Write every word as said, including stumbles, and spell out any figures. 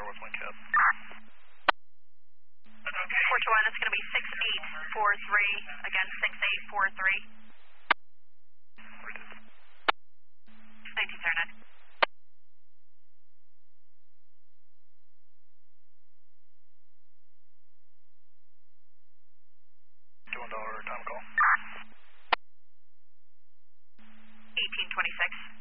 with wind cap. four two one, it's going to be six eight four three, again six eight four three. nineteen thirty-nine. Two one dollar time call. eighteen twenty-six.